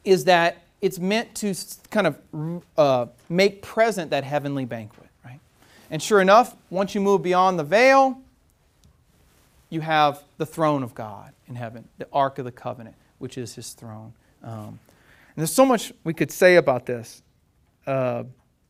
is that it's meant to kind of make present that heavenly banquet, right? And sure enough, once you move beyond the veil, you have the throne of God in heaven, the Ark of the Covenant, which is His throne. And there's so much we could say about this. There's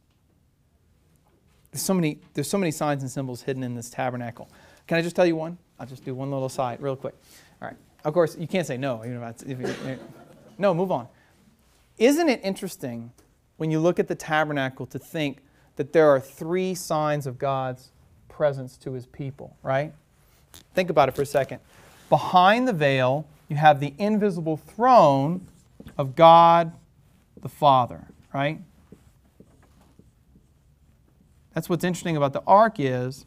so many signs and symbols hidden in this tabernacle. Can I just tell you one? I'll just do one little aside real quick. All right. Of course, you can't say no. No, move on. Isn't it interesting when you look at the tabernacle to think that there are 3 signs of God's presence to His people, right? Think about it for a second. Behind the veil, you have the invisible throne of God the Father, right? That's what's interesting about the ark is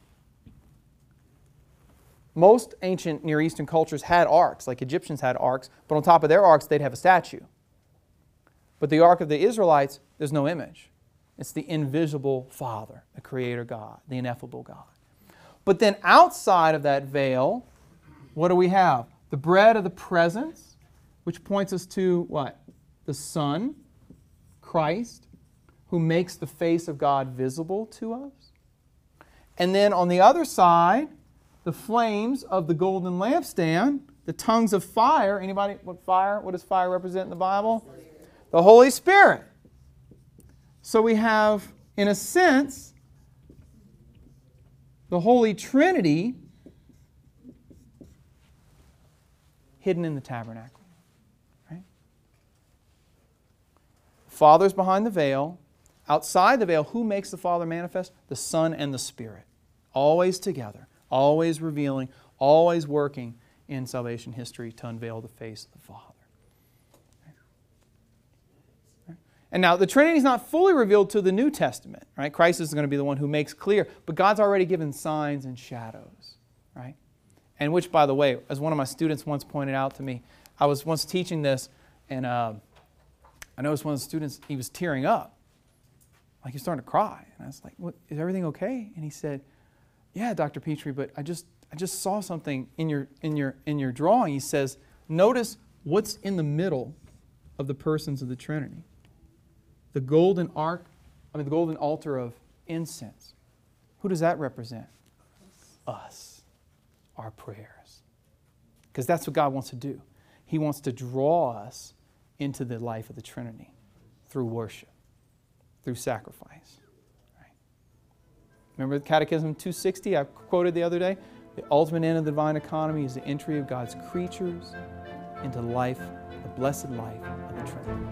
most ancient Near Eastern cultures had arks, like Egyptians had arks, but on top of their arks they'd have a statue. But the ark of the Israelites, there's no image. It's the invisible Father, the Creator God, the ineffable God. But then outside of that veil, what do we have? The bread of the presence, which points us to what? The Son, Christ, who makes the face of God visible to us. And then on the other side, the flames of the golden lampstand, the tongues of fire. Anybody, what does fire represent in the Bible? The Holy Spirit. So we have, in a sense, the Holy Trinity hidden in the tabernacle. Right? Father's behind the veil. Outside the veil, who makes the Father manifest? The Son and the Spirit. Always together, always revealing, always working in salvation history to unveil the face of the Father. And now, the Trinity is not fully revealed to the New Testament, right? Christ is going to be the one who makes clear, but God's already given signs and shadows, right? And which, by the way, as one of my students once pointed out to me, I was once teaching this, and I noticed one of the students, he was tearing up. Like he was starting to cry. And I was like, "What, is everything okay?" And he said, "Yeah, Dr. Petrie, but I just saw something in your drawing." He says, "Notice what's in the middle of the persons of the Trinity. The golden altar of incense. Who does that represent? Us. Our prayers. Because that's what God wants to do. He wants to draw us into the life of the Trinity through worship, through sacrifice. Right? Remember the Catechism 260 I quoted the other day? The ultimate end of the divine economy is the entry of God's creatures into life, the blessed life of the Trinity.